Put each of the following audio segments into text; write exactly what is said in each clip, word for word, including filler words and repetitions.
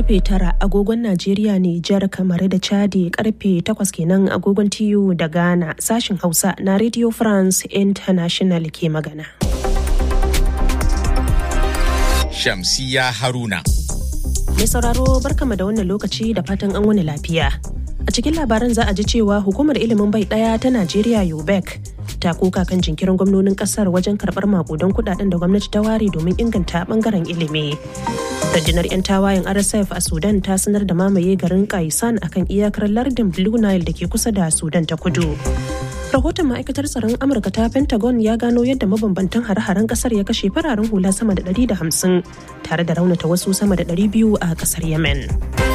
karfe tara agogon Najeriya ne, Nijar, Kamar da Chadi, karfe takwas kenan agogon T U da Ghana. Sashin Hausa na Radio France International ke magana. Shamsiya Haruna. Mai sauraro barkama da wannan lokaci da fatan an wani lafiya. A cikin labaran za a ji cewa hukumar ilimin bai daya ta Najeriya U B E C ta koka kan jinkirin gwamnonin kasar wajen karbar makudan kudaden da gwamnati ta ware domin inganta bangaren ilimi. Rundunar 'yan tawayen R S F a Sudan ta sanar da mamaye garin Kaisan akan iyakar lardin Blue Nile da ke kusa da Sudan ta kudu. Rahoton ma'aikatar tsaron Amurka ta Pentagon ya gano yadda mabambantan hare-haren kasar ya kashe fararen hula sama da ɗari da hamsin tare da raunata wasu sama da ɗari biyu a kasar Yemen.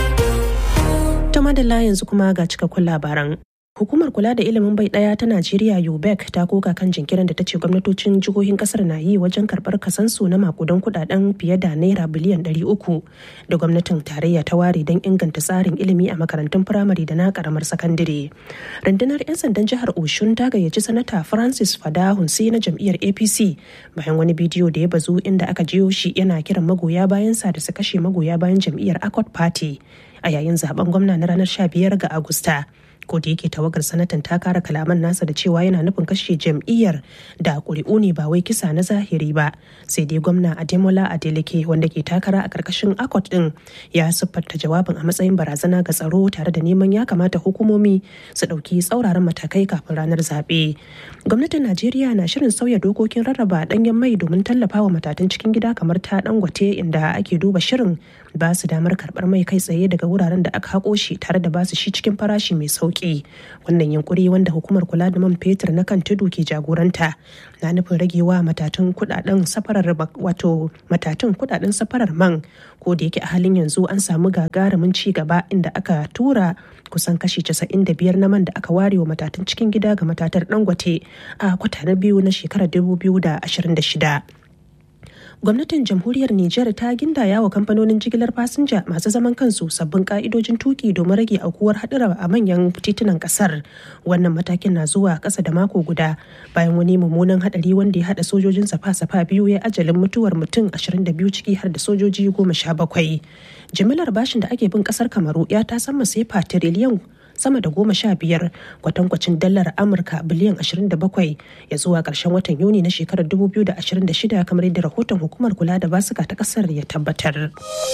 Ta madalla yanzu kuma ga cikakkun labaran. Hukumar kula da ilimin bai daya ta Najeriya U B E C ta koka kan jinkirin da ta ce gwamnatocin jihohin kasar na yi wajen karbar kasansu na makudan kudaden fiye da naira biliyan ɗari uku da gwamnatin tarayya ta ware don inganta tsarin ilimi a makarantun firamare da na karamar sakandare. Rundunar 'yan sandan jihar Oshun ta gayyaci sanata Francis Fadahunsi na jam'iyyar A P C bayan wani bidiyo da ya bazu inda aka jiyo shi yana kiran magoya bayansa da su kashe magoya bayan jam'iyyar Accord Party a yayin zaben gwamna na ranar sha biyar ga Agusta. Ko da yake tawagar sanatan ta kara kalaman nasa da cewa yana nufin kashe jam'iyyar da ƙuri'u ne ba wai kisa na zahiri ba, sai dai gwamna Ademola Adeleke wanda ke takara a ƙarƙashin Accord din ya siffanta jawabin a matsayin barazana ga tsaro tare da neman ya kamata hukumomi su ɗauki tsauraran matakai kafin ranar zaɓe. Gwamnatin Najeriya na shirin sauya dokokin rarraba ɗanyen mai domin tallafawa matatun cikin gida kamar ta Dangote, inda ake duba shirin ba su damar karɓar mai kai tsaye daga wuraren da aka haƙo shi tare da ba su shi cikin farashi mai sauƙi. Wannan yunkuri wanda hukumar kula da man fetur na kan tudu ke jagoranta na nufin ragewa matatun kudaden safarar wato matatun kudaden safarar man, ko da yake a halin yanzu an samu gagarumin ci gaba inda aka tura kusan kashi casa'in da biyar na man da aka ware wa matatun cikin gida ga matatar Dangote a kwata na biyu na shekarar dubu biyu da ashirin da shida. Gwamnatin jamhuriyar Nijar ta gindaya wa kamfanonin jigilar fasinja masu zaman kansu sabbin ka'idojin tuki domin rage aukuwar haɗura a manyan titunan ƙasar. Wannan matakin na zuwa ƙasa da mako guda bayan wani mummunan haɗari wanda ya haɗa sojojin safa-safa biyu ya ajalin mutuwar mutum ashirin da biyu ciki har da sojoji goma sha bakwai. Jimilar bashin da ake bin ƙasar Kamaru ya ta sama sefa tiriliyan sama da goma sha biyar kwatankwacin dalar Amurka biliyan ashirin da bakwai ya zuwa ƙarshen watan Yuni na shekarar dubu biyu da ashirin da shida kamar yadda rahoton hukumar kula da basuka ta ƙasar ya tabbatar.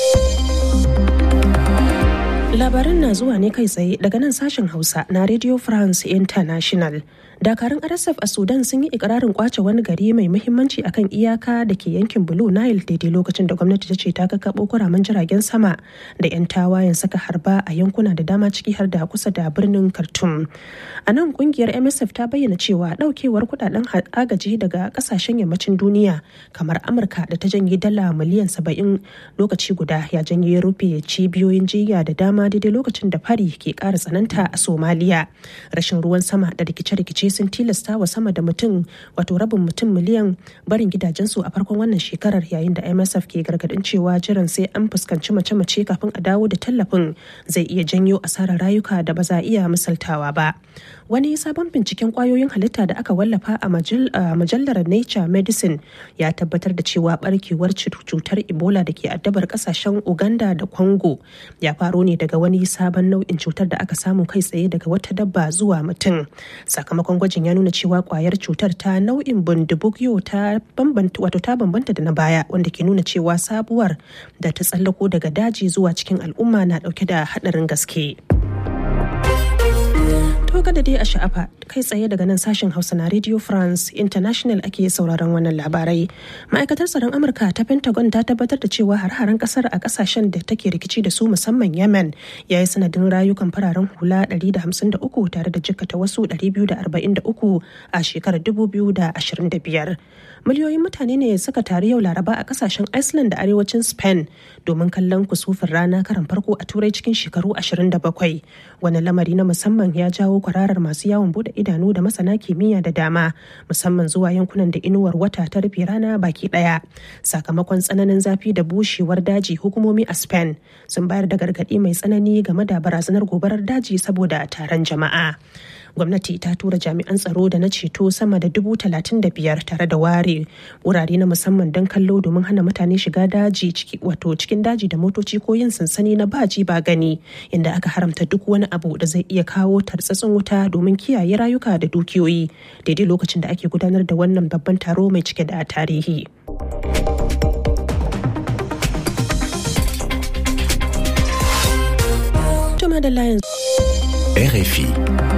Labaran na zuwa ne kai tsaye daga nan sashen Hausa na Radio France International. Dakarun R S F a Sudan sun yi ikirarin kwace wani gari mai muhimmanci akan iyaka da ke yankin Blue Nile daidai lokacin da gwamnati ta ce ta kakkaɓo kuramen jiragen sama da 'yan tawayen saka harba a yankuna da dama ciki har da kusa da birnin Khartoum. A nan kungiyar M S F ta bayyana cewa daukewar kudaden agaji daga kasashen yammacin duniya kamar Amurka da ta janye dala miliyan saba'in lokaci guda ya janye rufe cibiyoyin jiya da dama daidai lokacin da fari ke ƙara tsananta a Somalia. Rashin ruwan sama da rikice-rikice sun tilasta wa sama da mutum wato rabin mutum miliyan barin gidajensu a farkon wannan shekarar, yayin da M S F ke gargadin cewa jiran sai an fuskanci mace-mace kafin a dawo da tallafin zai iya janyo asarar rayuka da ba za a iya misaltawa ba. Wani sabon binciken kwayoyin halitta da aka wallafa a majallar Nature Medicine ya tabbatar da cewa barkewar cutar Ebola da ke addabar kasashen Uganda da Congo ya faro ne daga wani sabon nau'in cutar da aka samu kai tsaye daga wata dabba zuwa mutum. Sakamakon gwajin ya nuna cewa kwayar cutar ta nau'in bundibugyo ta bambanta wato ta bambanta da na baya, wanda ke nuna cewa sabuwar da ta tsallako daga daji zuwa cikin al'umma na dauke da hadarin gaske. To kada dai a sha'afa, kai tsaye daga nan sashen Hausa na Radio France International ake sauraron wannan labarai. Ma'aikatar tsaron Amurka ta Pentagon ta tabbatar da cewa har-haren kasar a kasashen da take rikici da su musamman Yemen ya yi sanadin rayukan fararen hula ɗari da hamsin da uku tare da jikkata wasu ɗari biyu da arba'in da uku a shekarar dubu biyu da ashirin da biyar. Miliyoyin mutane ne suka taru yau Laraba a kasashen Iceland da arewacin Spain domin kallon kusufin rana karan farko a Turai cikin shekaru ashirin da bakwai. Wani lamari na musamman ya jawo kwararar masu yawon bude idanu da masana kimiyya da dama, musamman zuwa yankunan da inuwar wata ta rufe rana baki daya. Sakamakon tsananin zafi da bushewar daji, hukumomi a Spain sun bayar da gargadi mai tsanani game da barazanar gobarar daji saboda taron jama'a. gwamnati ta tura jami'an tsaro da na ceto sama da dubu talatin da biyar tare da ware wurare na musamman don kallo domin hana mutane shiga daji ciki wato cikin daji da motoci ko yin sansani na baji ba gani, inda aka haramta duk wani abu da zai iya kawo tartsatsin wuta domin kiyaye rayuka da dukiyoyi daidai lokacin da ake gudanar da wannan babban taro mai cike da tarihi. R F I.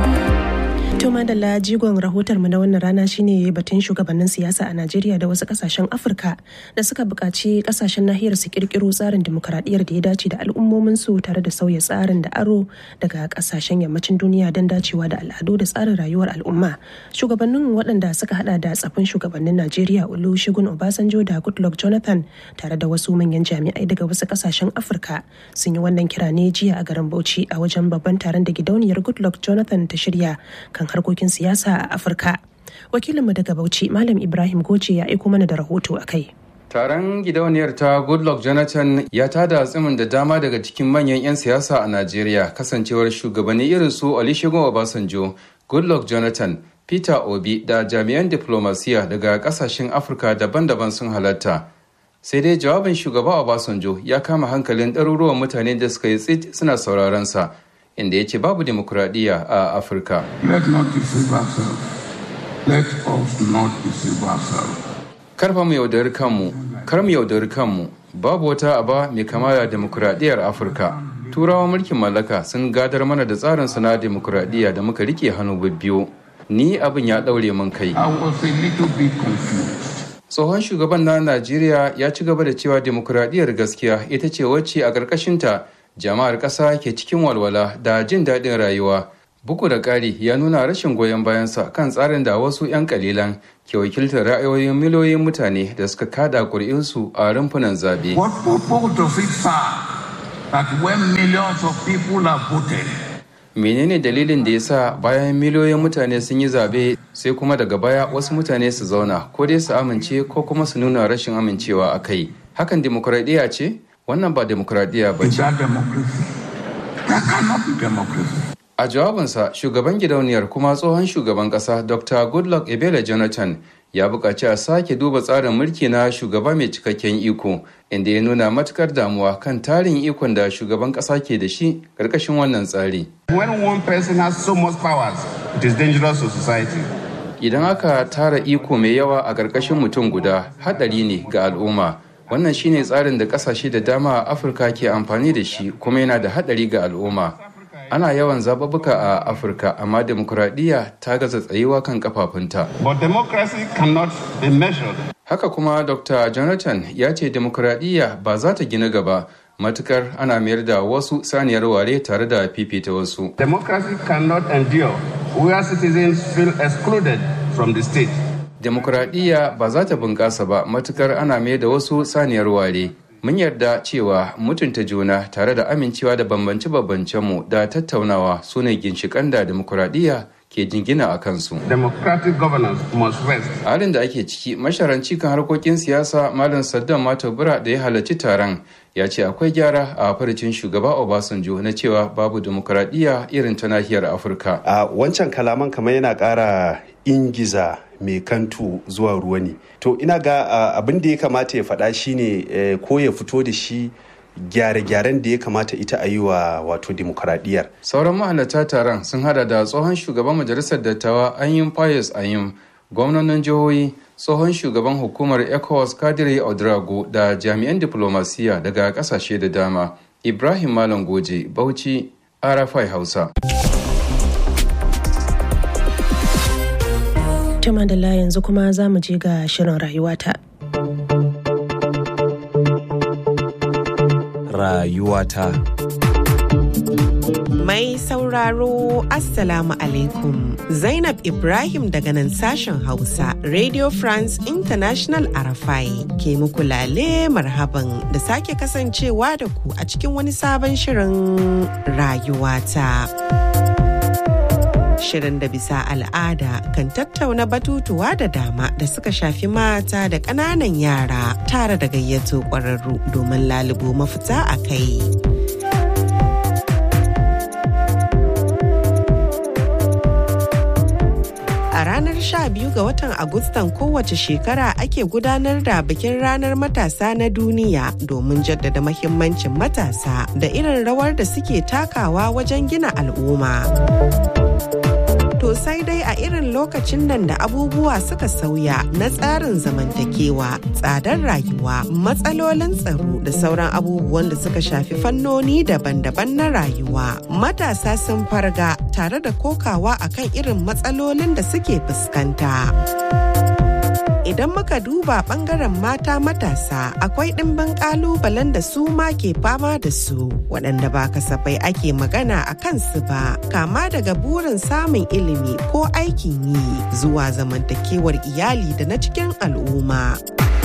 Tuma da jigon rahotar mu na wannan rana shine batun shugabannin siyasa a Najeriya da wasu kasashen Afirka da suka buƙaci kasashen nahiyar su kirkiro tsarin dimokuraɗiyyar da ya dace da al'ummomin su tare da sauya tsarin da aro daga kasashen yammacin duniya don dacewa da al'adu da tsarin rayuwar al'umma. Shugabannin waɗanda suka hada da tsafin shugabannin Najeriya Olusegun Obasanjo da Goodluck Jonathan tare da wasu manyan jami'ai daga wasu kasashen Afirka sun yi wannan kira ne jiya a garin Bauchi a wajen babban taron da gidauniyar Goodluck Jonathan ta shirya kan harkokin siyasa a Afirka. Wakilinmu daga Bauchi, Malam Ibrahim Goce ya aiko mana da rahoto a kai. Taron gidauniyar ta Goodluck Jonathan ya tada tsimin da dama daga cikin manyan 'yan siyasa a Najeriya, kasancewar shugabanni irin su Olusegun Obasanjo, Goodluck Jonathan, Peter Obi da jami'an diplomasiya daga kasashen Afirka daban-daban sun halatta. Sai dai jawabin shugaba Obasanjo ya kama hankalin ɗaruruwan mutane da suka yi tsit suna sauraron sa, inda ya ce babu demokuraɗiyya a Afirka. Let not deceive ourselves. Let us not deceive ourselves. Karfa mu yaudari kanmu, kar mu yaudari kanmu, babu wata aba mai kama da demokuraɗiyyar Afirka. Turawan mulkin mallaka sun gadar mana da tsarin su na demokuraɗiyya da muka rike hannu bibbiyu. Ni abin ya ɗaure min kai. I was a little bit confused. Tsohon shugaban na Najeriya ya ci gaba da cewa demokuraɗiyyar gaskiya ita ce wacce a ƙarƙashinta jama'ar ƙasa ke cikin walwala da jin daɗin rayuwa. Bugu da ƙari ya nuna rashin goyon bayansa kan tsarin da wasu 'yan ƙalilan ke wakiltar ra'ayoyin miliyoyin mutane da suka kada ƙuri'unsu a rumfunan zaɓe. What purpose does it serve that when millions of people have voted? Menene dalilin da ya sa bayan miliyoyin mutane sun yi zaɓe sai kuma daga baya wasu mutane su zauna ko dai su amince ko kuma su nuna rashin amincewa a kai? Hakan demokuraɗiyya ce? Wannan ba demokuraɗiyya ba ce. A jawabinsa, shugaban gidauniyar kuma tsohon shugaban ƙasa Doctor Goodluck Ebele Jonathan ya buƙaci a sake duba tsarin mulki na shugaba mai cikakken iko, inda ya nuna matukar damuwa kan tarin ikon da shugaban ƙasa ke da shi ƙarƙashin wannan tsari. When one person has so much powers, it is dangerous to society. Idan aka tara iko mai yawa a ƙarƙashin mutum guda, haɗari ne ga al'umma. Wannan shine tsarin da kasashe da dama a Afirka ke amfani da shi kuma yana da hadari ga al'umma. Ana yawan zababuka a Afirka amma demokuraɗiyya ta gaza tsayuwa kan kafafunta. But democracy cannot be measured. Haka kuma Doctor Jonathan ya ce demokuraɗiyya ba za ta gina gaba matukar ana mayar da wasu saniyar ware tare da fifita wasu. Democracy cannot endure where citizens feel excluded from the state. Demokuraɗiyya ba za ta bunƙasa ba matukar ana mai da wasu saniyar ware. Mun yarda cewa mutunta juna tare da amincewa da bambance-bambancenmu da tattaunawa su ne ginshiƙan da demokuraɗiyya ke jingina a kansu. Democratic governance must rest. Halin da ake ciki, masharanci kan harkokin siyasa Malam Saddam Matobura da ya halarci taron ya ce akwai gyara a farcin shugaba Obasanjo na cewa babu demokuraɗiyya irin ta nahiyar Afirka. A wancan kalaman kamar yana ƙara ingiza mai kantu zuwa ruwa ne. To ina ga abin da ya kamata ya faɗa shine ko ya fito da shi gyare-gyaren da ya kamata ita a yi wa wato dimokuraɗiyyar. Sauran mahalarta taron sun hada da tsohon shugaban majalisar dattawa Anyim Pius Anyim, gwamnonin jihohi, tsohon shugaban hukumar ECOWAS Kadiri Ouedraogo da jami'an diplomasiya daga kasashe da dama. Ibrahim Malam Goje, Bauchi, R F I Hausa. Tuma da yanzu kuma za mu je ga shirin rayuwata. Rayuwata. Mai sauraro Assalamu alaikum. Zainab Ibrahim daga nan sashen Hausa, Radio France International Arafai ke muku lale marhaban da sake kasancewa da ku a cikin wani sabon shirin rayuwata. Shirin da bisa al'ada kan tattauna batutuwa da dama da suka shafi mata da ƙananan yara tare da gayyato ƙwararru domin lalubo mafita a kai. a ranar sha biyu ga watan Agustan kowace shekara ake gudanar da bikin ranar matasa na duniya domin jaddada mahimmancin matasa da irin rawar da suke takawa wajen gina al'umma. To sai dai a irin lokacin nan da abubuwa suka sauya na tsarin zamantakewa, tsadar rayuwa, matsalolin tsaro da sauran abubuwan da suka shafi fannoni daban-daban na rayuwa. Matasa sun farga tare da kokawa akan irin matsalolin da suke fuskanta. Idan muka duba bangaren mata matasa akwai ɗimbin ƙalubalen da su ma ke fama da su waɗanda ba kasafai ake magana a kansu ba, kama daga burin samun ilimi ko aikin yi zuwa zamantakewar iyali da na cikin al'umma.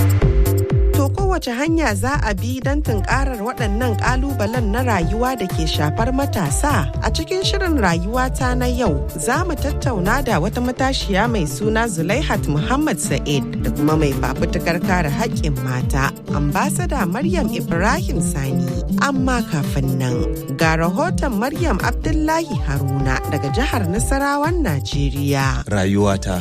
To kowace hanya za a bi don tunkarar waɗannan ƙalubalen na rayuwa da ke shafar matasa? A cikin shirin rayuwata na yau za mu tattauna da wata matashiya mai suna Zulaihat Muhammad Sa'id da kuma mai fafutukar kare haƙƙin mata, ambasada Maryam Ibrahim Sani. Amma kafin nan ga rahoton Maryam Abdullahi Haruna daga jihar Nasarawan Najeriya. Rayuwata.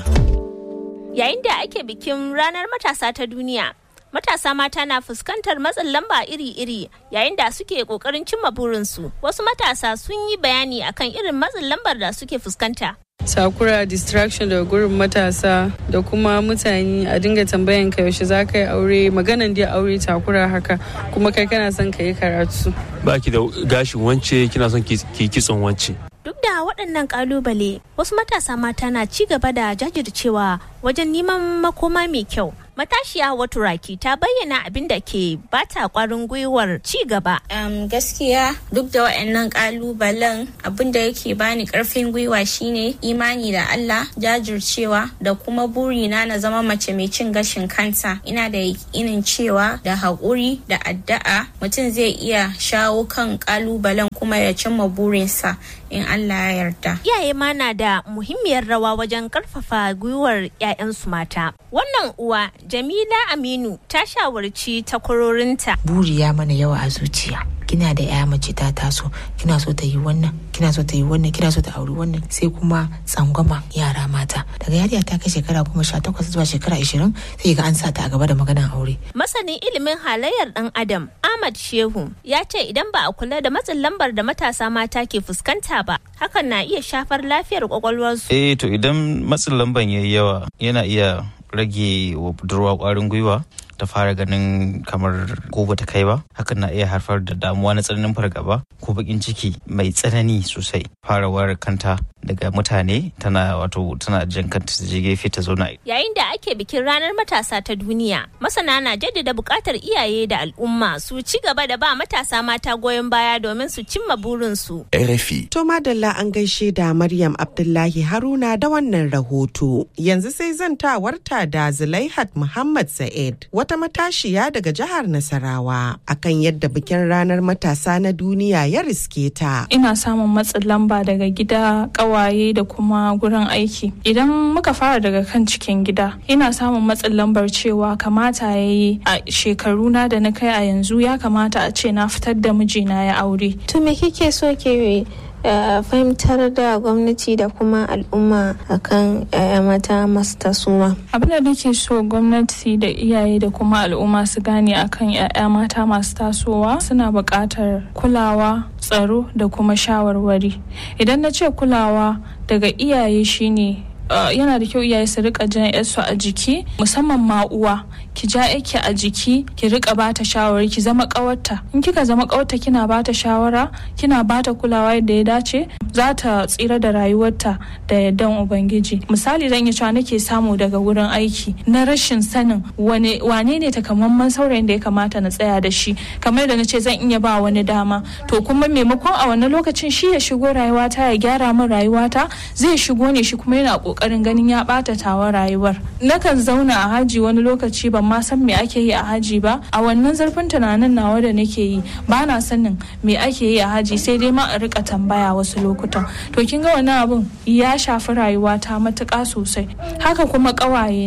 Yayin da ake bikin ranar matasa ta duniya, matasa mata na fuskantar matsin lamba iri-iri yayin da suke kokarin cimma burinsu. Wasu matasa sun yi bayani akan irin matsin lambar da suke fuskanta. Takura, distraction daga gurin matasa da kuma mutane a dinga tambayan ka yaushe za ka yi aure, maganan da aure takura haka, kuma kai kana son ka yi karatu. Ba ki da gashin wance, kina son ki kitson wance. Duk da waɗannan ƙalubale, wasu matasa mata na ci gaba da jajircewa wajen neman makoma mai kyau. Matashiya Hauwa Turaki ta bayyana abin da ke bata kwarin gwiwar ci gaba. Um, gaskiya duk da waɗannan ƙalubalen abin da yake bani ƙarfin gwiwa shine imani da Allah, jajircewa da kuma burina na zama mace mai cin gashin kanta. Ina da yakinin cewa da haƙuri da addu'a mutum zai iya shawo kan ƙalubalen kuma ya cimma burinsa in Allah ya yarda. Iyaye ma na da muhimmiyar rawa wajen ƙarfafa gwiwar 'ya'yansu mata. Wannan uwa Jamila Aminu ta shawarci takwarorinta. Buri ya mana yawa a zuciya. Kina da ya mace ta taso, kina so ta yi wannan, kina so ta yi wannan, kina so ta auri wannan, sai kuma tsangwama yara mata. Daga yariya ta kai shekara kuma sha takwas zuwa shekara ashirin sai ga an sa ta a gaba da maganar aure. Masanin ilimin halayyar ɗan Adam Ahmad Shehu ya ce idan ba a kula da matsin lambar da matasa mata ke fuskanta ba, hakan na iya shafar lafiyar kwakwalwarsu. Eh to idan matsin lamban yayi yawa yana iya rage wa budurwa kwarin gwiwa ta fara ganin kamar ko bata kai ba, hakan na iya haifar da damuwa na tsananin fargaba ko bakin ciki mai tsanani sosai. Farawar kanta daga mutane tana wato tana jan kanta ta je gefe ta zauna. Yayin da ake bikin ranar matasa ta duniya, masana na jaddada buƙatar iyaye da al'umma su ci gaba da ba matasa mata goyon baya domin su cimma burinsu. R F I. To madalla an gaishe da Maryam Abdullahi Haruna da wannan rahoto. Yanzu sai zantawarta da Zulaihat Muhammad Sa'id, wata matashiya daga jihar Nasarawa, akan yadda bikin ranar matasa na duniya ya riske ta. Ina samun matsin lamba daga gida, ƙawaye da kuma gurin aiki. Idan muka fara daga kan cikin gida, ina samun matsin lambar cewa kamata ya yi a shekaruna da na kai a yanzu ya kamata a ce na fitar da mijina ya aure. To me kike so ke Uh, fahimtar da gwamnati da kuma al'umma akan uh, mata masu tasowa? Abin da nake so gwamnati da iyaye da kuma al'umma su gane akan 'ya'ya mata masu tasowa suna buƙatar kulawa, tsaro da kuma shawarwari. Idan na ce kulawa daga iyaye shine Uh, yana da kyau iyaye su rika jan yarsu a jiki, musamman ma uwa ki ja yake a jiki, ki rika bata shawara, ki zama kawarta. In kika zama kawarta kina bata shawara, kina bata kulawa yadda ya dace, za ta tsira da rayuwarta da yardan ubangiji. Misali zan yi cewa nake samu daga wurin aiki na rashin sanin wane wane ne takamaiman saurayin da ya kamata na tsaya da shi, kamar da nace zan iya ba wani dama, to kuma maimakon a wannan lokacin shi ya shigo rayuwata ya gyara min rayuwata, zai shigo ne shi kuma yana kokarin ganin ya bata tawa rayuwar. Nakan zauna a haji wani lokaci ban ma san me ake yi a haji ba, a wannan zarfin tunanin nawa da nake yi ba na sanin me ake yi a haji, sai dai ma a rika tambaya wasu lokutan. To kin ga wannan abun ya shafi rayuwa ta matuƙa sosai. Haka kuma ƙawaye na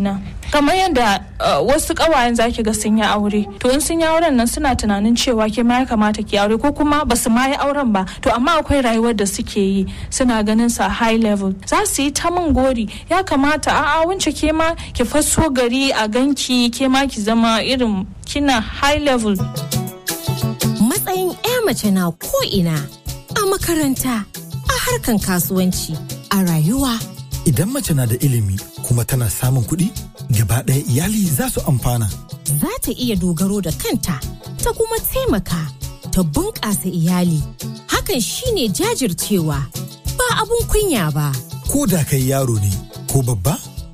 kamar yadda uh, wasu kawayen zaki ga sun yi aure, to in sun yi auren nan suna tunanin cewa ke ma ya kamata ki aure, ko kuma ba su ma yi auren ba, to amma akwai rayuwar da suke yi suna ganin sa high level, za su yi ta min gori, ya kamata a'a wance ke ma ki faso gari a ganki, ke ma ki zama irin kina high level. Matsayin 'ya mace na ko ina, a makaranta, a harkan kasuwanci, a rayuwa. Idan mace na da ilimi kuma tana samun kuɗi, gaba ɗaya iyali za su amfana. Za ta iya dogaro da kanta, ta kuma taimaka, ta bunƙasa iyali. Hakan shine jajircewa, ba abun kunya ba. Ko da kai yaro ne ko babba,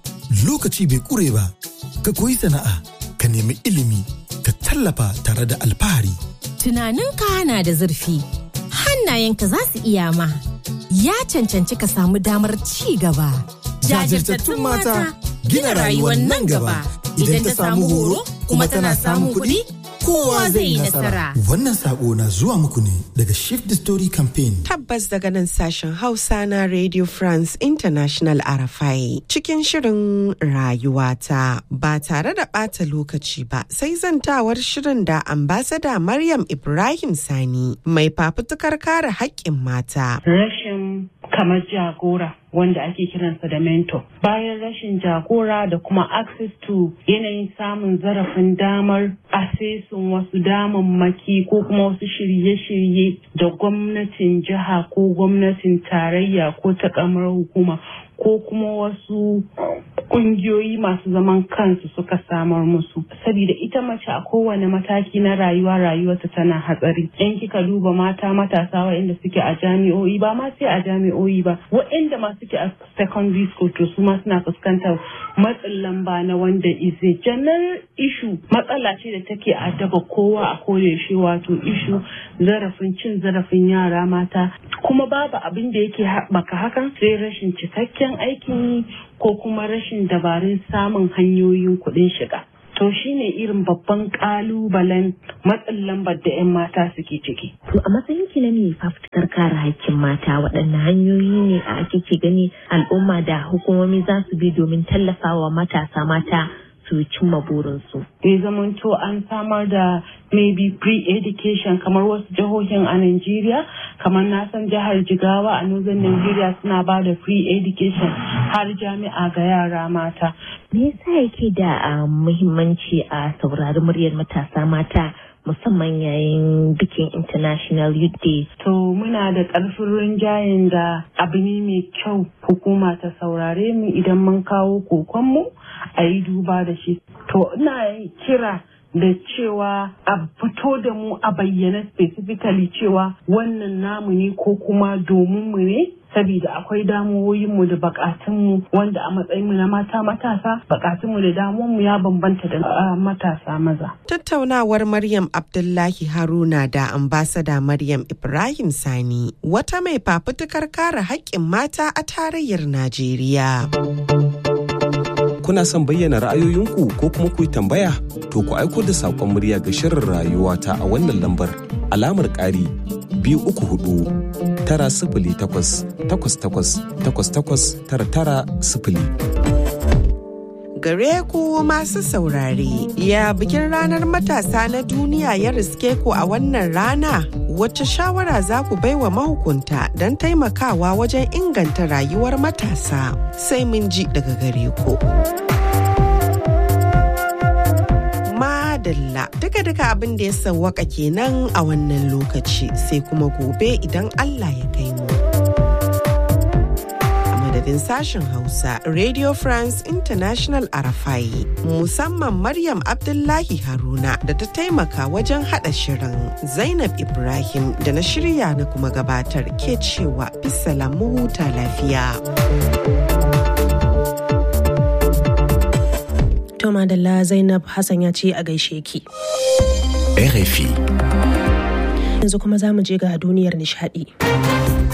lokaci bai ƙure ba. Ka koyi sana'a, ka nemi ilimi, ka tallafa tare da alfahari. Tunaninka na da zurfi, hannayenka za su iya ma. Ya cancanci ka samu damar ci gaba. Jajirtattun mata gina rayuwar nan gaba. Idan ta samu horo kuma tana samun kuɗi, kowa zai yi nasara. Wannan sako na zuwa muku ne daga Shift the Story Campaign. Tabbas daga nan sashen Hausa na Radio France International R F I cikin shirin rayuwata ba tare da ɓata lokaci ba, sai zantawar shirin da ambasada Maryam Ibrahim Sani mai fafutukar kare haƙƙin mata. Rashin kamar jagora wanda ake kiransa da mentor. Bayan rashin jagora da kuma access to yanayin samun zarafin damar asesin wasu damammaki ko kuma wasu shirye-shirye da gwamnatin jiha ko gwamnatin tarayya ko ta kamar hukuma ko kuma wasu kungiyoyi masu zaman kansu suka samar musu. Saboda ita mace a kowane mataki na rayuwa rayuwarta tana hatsari. In kika duba mata matasa waɗanda suke a jami'o'i, ba ma sai a jami'o'i ba, waɗanda ma suke a secondary school to su ma suna fuskantar matsin lamba na wanda is a general issue. Matsala ce da take addaba kowa a koyaushe, wato issue zarafin cin zarafin yara mata. Kuma babu abin da yake haɓaka hakan sai rashin cikakken aikin yi ko kuma rashin dabarun samun hanyoyin kuɗin shiga. To shine irin babban ƙalubalen matsin lambar da 'yan mata suke ciki. To a matsayin ki na mai fafutukar kare haƙƙin mata, waɗanne hanyoyi ne a ake gani al'umma da hukumomi za su bi domin tallafawa matasa mata su cimma burinsu? Ya zamanto an samar da maybe pre-education kamar wasu jihohin a Najeriya, kamar na san jihar Jigawa a Northern Nigeria suna ba da pre-education har jami'a ga yara mata. Me yasa yake da muhimmanci a saurari muryar matasa mata musamman yayin bikin International Youth Day? To muna da ƙarfin rinjayen da abu ne mai kyau hukuma ta saurare mu idan mun kawo kokonmu a yi duba da shi. To ina kira da cewa a fito da mu a bayyana specifically cewa wannan namu ne ko kuma domin mu ne, saboda akwai damuwoyinmu da bukatunmu wanda a matsayinmu na mata matasa bukatunmu da damuwanmu ya bambanta da matasa maza. Tattaunawar Maryam Abdullahi Haruna da ambasada Maryam Ibrahim Sani, wata mai fafutukar kare haƙƙin mata a tarayyar Najeriya. Kuna son bayyana ra'ayoyinku ko kuma ku yi tambaya? To ku aiko da saƙon murya ga shirin rayuwata a wannan lambar alamar ƙari biyu uku hudu tara sifili takwas takwas takwas takwas takwas tara tara sifili. Gare ku masu saurare, ya bikin ranar matasa na duniya ya riske ku a wannan rana? Wacce shawara za ku baiwa mahukunta don taimakawa wajen inganta rayuwar matasa? Sai mun ji daga gare ku. Madalla, duka-duka abin da ya sawwaka kenan a wannan lokaci, sai kuma gobe idan Allah ya kai mu. Madadin sashen Hausa Radio France International R F I, musamman Maryam Abdullahi Haruna da ta taimaka wajen hada shirin, Zainab Ibrahim da na shirya na kuma gabatar ke cewa bisalam mu huta lafiya. To madalla, Zainab Hassan ya ce a gaishe ki. R F I. Yanzu kuma za mu je ga duniyar nishadi.